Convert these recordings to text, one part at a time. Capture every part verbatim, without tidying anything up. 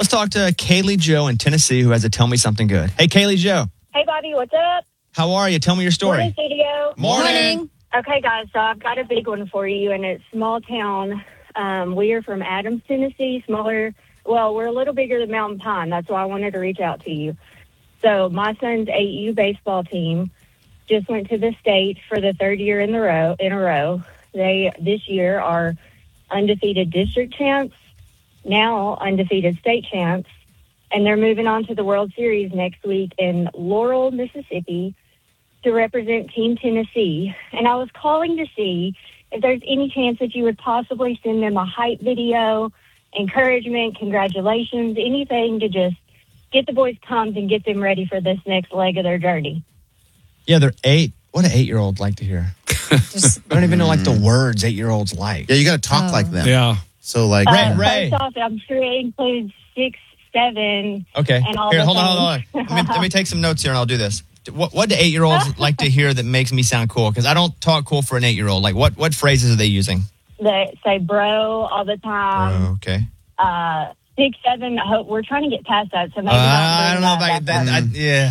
Let's talk to Kaylee Joe in Tennessee, who has a Tell Me Something Good. Hey, Kaylee Joe. Hey, Bobby, what's up? How are you? Tell me your story. Morning, studio. Morning. Okay, guys, so I've got a big one for you, and it's small town. Um, we are from Adams, Tennessee, smaller. Well, we're a little bigger than Mountain Pine. That's why I wanted to reach out to you. So my son's A U baseball team just went to the state for the third year in the row in a row. They this year are undefeated district champs, now undefeated state champs, and they're moving on to the World Series next week in Laurel, Mississippi, to represent Team Tennessee. And I was calling to see if there's any chance that you would possibly send them a hype video, encouragement, congratulations, anything to just get the boys pumped and get them ready for this next leg of their journey. Yeah, they're eight. What an eight-year-old like to hear. Just, I don't even know like the words eight-year-olds like. Yeah, you got to talk Oh. like them. Yeah. So like, Ray, Uh, Ray. First off, I'm sure it includes six, seven, Okay. and all Here, the hold on, hold on. things. Let me, let me take some notes here and I'll do this. What, what do eight-year-olds like to hear that makes me sound cool? Because I don't talk cool for an eight-year-old. Like, what, what phrases are they using? They say bro all the time. Oh, okay. Uh, six, seven, I hope we're trying to get past that. So Uh, maybe I don't know that, about that. I, yeah.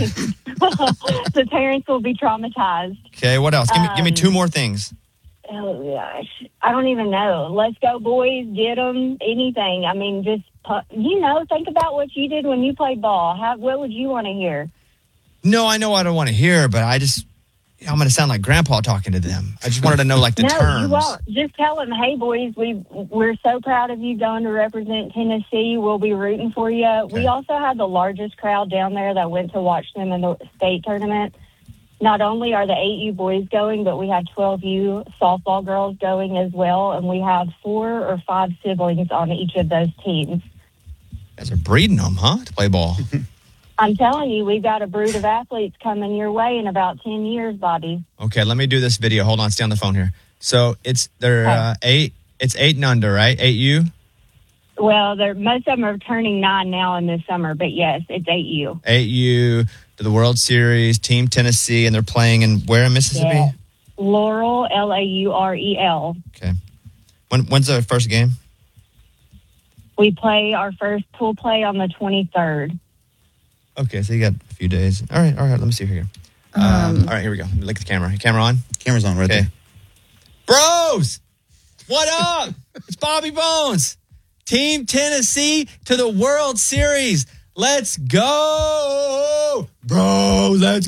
The parents will be traumatized. Okay, what else? Give me, give me Um, two more things. Oh, gosh. I don't even know. Let's go, boys. Get them. Anything. I mean, just, pu- you know, think about what you did when you played ball. How, what would you want to hear? No, I know I don't want to hear, but I just, I'm going to sound like Grandpa talking to them. I just wanted to know, like, the no, terms. you won't. Just tell them, hey, boys, we, we're so proud of you going to represent Tennessee. We'll be rooting for you. Okay. We also had the largest crowd down there that went to watch them in the state tournament. Not only are the eight U boys going, but we have twelve U softball girls going as well, and we have four or five siblings on each of those teams. You guys are breeding them, huh, to play ball? I'm telling you, we've got a brood of athletes coming your way in about ten years, Bobby. Okay, let me do this video. Hold on, stay on the phone here. So it's they're uh, eight. It's eight and under, right? Eight U. Well, they're, most of them are turning nine now in this summer, but yes, it's eight U. Eight U to the World Series, Team Tennessee, and they're playing in where in Mississippi? Yeah. Laurel, L A U R E L. Okay. When when's the first game? We play our first pool play on the twenty-third. Okay, so you got a few days. All right, all right. Let me see here. Um, Um, all right, here we go. Look at the camera. Camera on. camera's on right Okay. there. Bros, what up? It's Bobby Bones. Team Tennessee to the World Series. Let's go. Bros, let's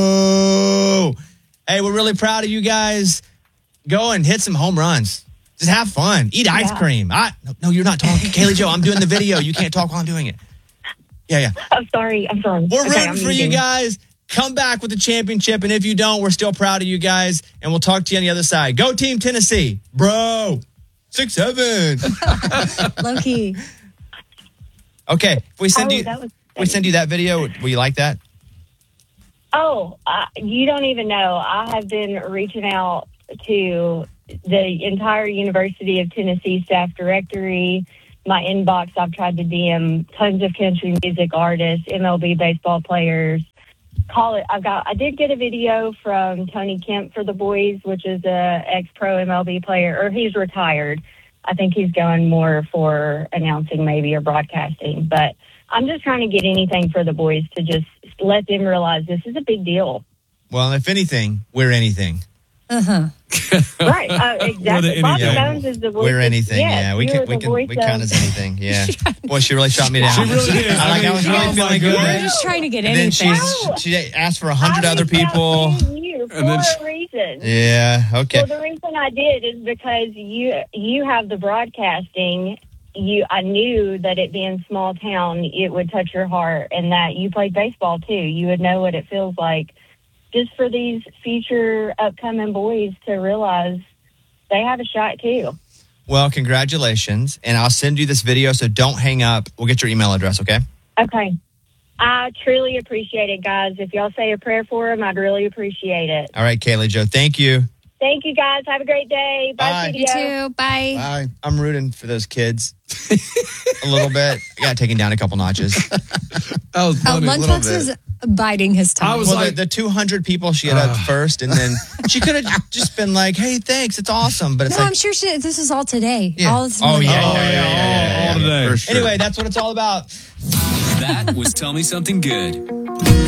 go. Hey, we're really proud of you guys. Go and hit some home runs. Just have fun. Eat ice Yeah. cream. I, no, no, you're not talking. Kaylee Joe, I'm doing the video. You can't talk while I'm doing it. Yeah, yeah. I'm sorry. I'm sorry. We're Okay, rooting I'm for you eating. guys. Come back with the championship. And if you don't, we're still proud of you guys. And we'll talk to you on the other side. Go Team Tennessee. Bro. Six, seven. Low key. Okay. If we send Oh, you that was we send you that video, will you like that? Oh, uh, you don't even know. I have been reaching out to the entire University of Tennessee staff directory. My inbox, I've tried to D M tons of country music artists, M L B baseball players. Call it. I've got. I did get a video from Tony Kemp for the boys, which is a ex-pro M L B player, or he's retired. I think he's going more for announcing maybe or broadcasting. But I'm just trying to get anything for the boys to just let them realize this is a big deal. Well, if anything, we're anything. Uh-huh. Right. Uh, exactly. Bobby anything. Jones is the voice. We're of- anything. yes, Yeah, we you can are we the can voice we count of- as anything. Yeah. Boy, she really shot me down. She really did. I like I was I mean, really oh feeling my good. God. We're just trying to get And then anything. she's, she asked for a hundred I other reached out people. to you for And then she- a reason. Yeah. Okay. Well, the reason I did is because you you have the broadcasting. You, I knew that it being small town, it would touch your heart, and that you played baseball too. You would know what it feels like, just for these future upcoming boys to realize they have a shot too. Well, congratulations, and I'll send you this video. So don't hang up. We'll get your email address. Okay. Okay. I truly appreciate it, guys. If y'all say a prayer for him, I'd really appreciate it. All right, Kaylee Joe. Thank you. Thank you, guys. Have a great day. Bye, Bye. You studio. too. Bye. Bye. I'm rooting for those kids a little bit. I got taken down a couple notches. That was Oh, funny. Lunchbox is biding his time. I was Well, like- the, the two hundred people she had up first, and then she could have just been like, "Hey, thanks, it's awesome." But it's no, like, I'm sure she, this is all today. Yeah. All this Oh, morning. yeah, Oh, yeah, all, all today. for sure. Anyway, that's what it's all about. That was Tell Me Something Good.